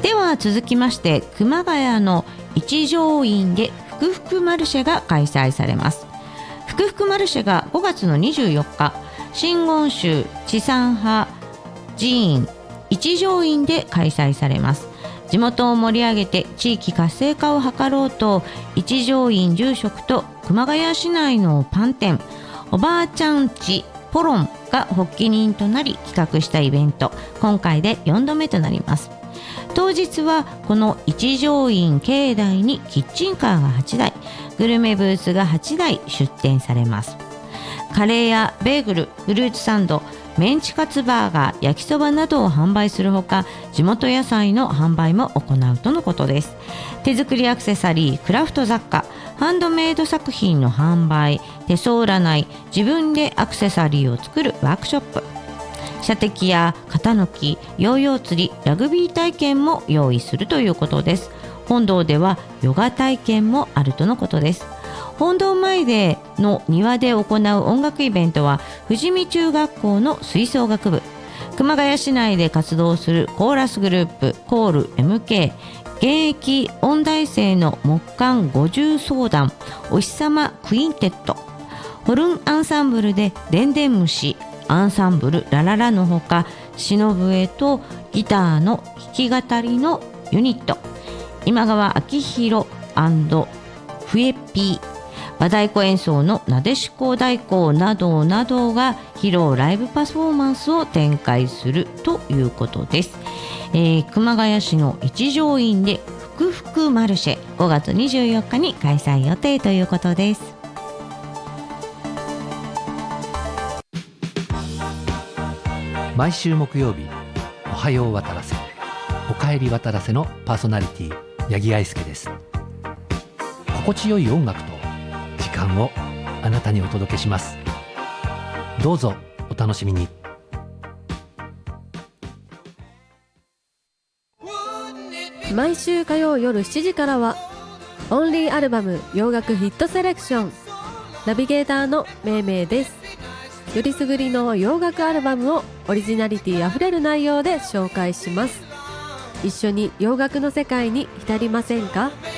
では続きまして、熊谷の一条院でふくふくマルシェが開催されます。ふくふくマルシェが5月の24日、真言宗地産派寺院一条院で開催されます。地元を盛り上げて地域活性化を図ろうと、一条院住職と熊谷市内のパン店おばあちゃんちポロンが発起人となり企画したイベント、今回で4度目となります。当日はこの一条院境内にキッチンカーが8台、グルメブースが8台出店されます。カレーやベーグル、フルーツサンド、メンチカツバーガー、焼きそばなどを販売するほか、地元野菜の販売も行うとのことです。手作りアクセサリー、クラフト雑貨、ハンドメイド作品の販売、手相占い、自分でアクセサリーを作るワークショップ、射的や型抜き、ヨーヨー釣り、ラグビー体験も用意するということです。本堂ではヨガ体験もあるとのことです。本堂前での庭で行う音楽イベントは、富士見中学校の吹奏楽部、熊谷市内で活動するコーラスグループコール MK、現役音大生の木管50相談お日様クインテット、ホルンアンサンブルででんでん虫アンサンブルラララのほか、篠笛とギターの弾き語りのユニット、今川明宏フエピー、和太鼓演奏のなでしこ太鼓などなどが披露ライブパフォーマンスを展開するということです。熊谷市の一条院でふくふくマルシェ、5月24日に開催予定ということです。 毎週木曜日、おはよう渡らせ、おかえり渡らせのパーソナリティ八木愛介です。心地よい音楽と時間をあなたにお届けします。どうぞお楽しみに。 毎週火曜夜7時からはオンリーアルバム洋楽ヒットセレクション、ナビゲーターのめいめいです。よりすぐりの洋楽アルバムをオリジナリティあふれる内容で紹介します。一緒に洋楽の世界に浸りませんか？